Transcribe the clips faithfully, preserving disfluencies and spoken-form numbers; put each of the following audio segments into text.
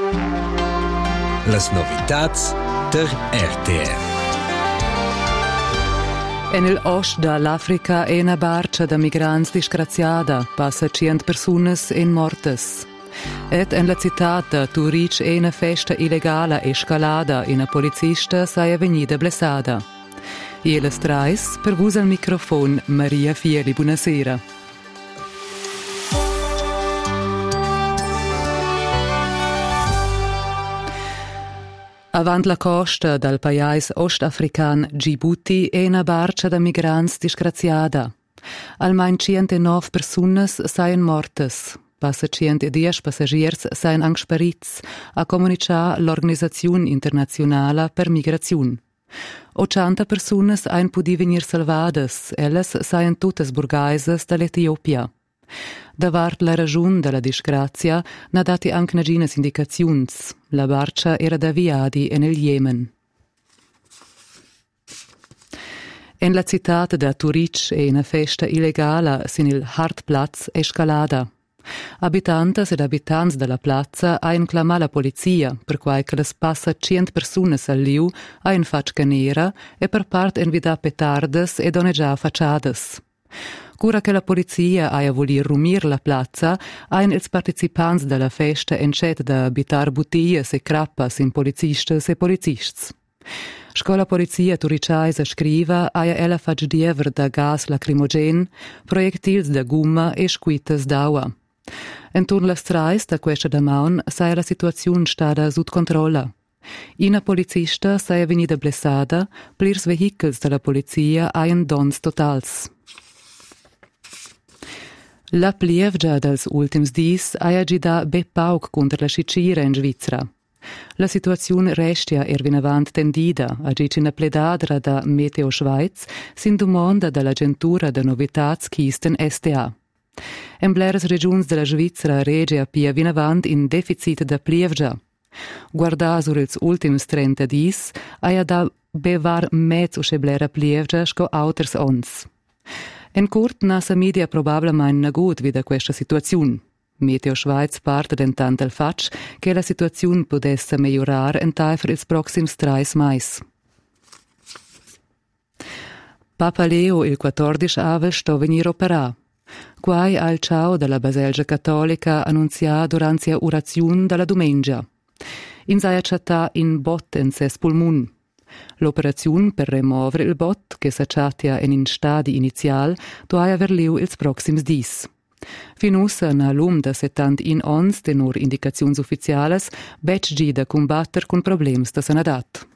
Las novitats der R T R. En il ost dall'Africa è una barca da migrants disgraziata, passa cent personas in mortes. Et en la città de Zurich è una festa illegale escalada e una policista s'è venuta blessata. E le strais per vus al microfono Maria Fieri, buonasera. Avant la costa del paese ostafrican Djibouti è una barca da migrants disgraziata. Almain centonove personas sain mortes. Passa centodieci passagiers sain anche sparits, a comunicar l'Organizzazione Internazionale per Migrazione. ottanta personas ein pudi venir salvadas, elles sain tuttes burgaises dall'Etiopia. Davart la ragiun della disgrazia n'ha dati anche naginas indicaziuns. La barca era da viadi en il Yemen. En la città da Zurich è una festa illegale sin il Hartplatz escalada. Abitantes ed abitants della piazza han clamato la polizia per quai che les passa cent personas al liu han fatga nera e per part envida petardes e doneggia facciades. Cura che la polizia aia volir rumir la piazza, han ils participanti della festa encet da abitar bottiglie e crappas in policistes e policists. Scola polizia turiciaisa scriva aia ella fac diever da gas lacrimogen, proiettils da gumma e squittes d'aua. Entorn las strais da questa da maun saia la situazione stada sud controlla. Ina policista saia venuta blessada, plirs vehicles della polizia hain dons totals. La plievgia dels ultims dis ha agida be pauc contra la scicira in Svizzera. La situazione restia ervinavant tendida, agic in pledadra da Meteo Schweiz, sin domanda dall'agentura da novitats chisten S T A. En bleras regions della Svizzera regia pia vinavant in deficit da plievgia. Guarda sur ils ultims trenta dis, ha da bevar mezzo usce blera plievgia sco auters ons. En curt nasa media probabilmente nagut vida questa situazione. Meteo Schweiz parte dentant al fatg che la situazione potesse migliorare en taifer ils proxims trais mais. Papa Leo il quattordici ave sto venir operà. Quai al ciao della Baselgia Cattolica annunzia durante orazione della domenica. In saia chatta in bot en ses pulmun. L'operazione per removere il bot, che s'acciatia in in stadi inizial, doia aver liu ils proxims dis. Finussa na lum da settantin ons, tenor indicaziuns ufficiales, bec gi da combatter con problems da sanadat.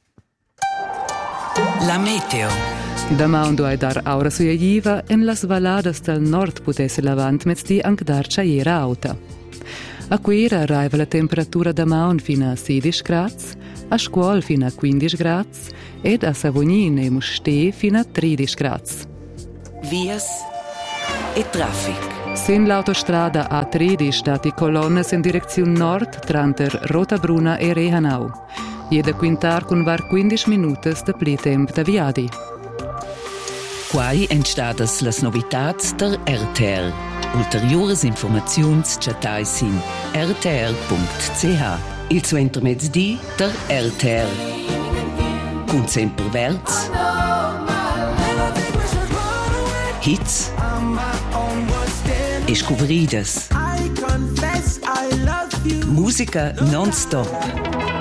La meteo. Da mando ai dar aura suiagiva, en las valadas del nord potesse lavant mezdi anche dar chaiera auta. A quera arriva la temperatura da maun fino a sedici gradi, a scuol fino a quindici gradi ed a Savognin e Muste fino a tredici gradi. Vias e traffic. Sin l'autostrada A tredici dati colonne in direzione nord tranter Rotabruna e Rehanau. Jede quintar con var quindici minuti da pli temp da viadi. Quai entstadas las novitats der R T R. Ulteriores informaziuns chatai sin r t r punct c h. Il suenter mezzdi der R T R. Cun sempre verz. Hits. E scuveridas. Musica non-stop.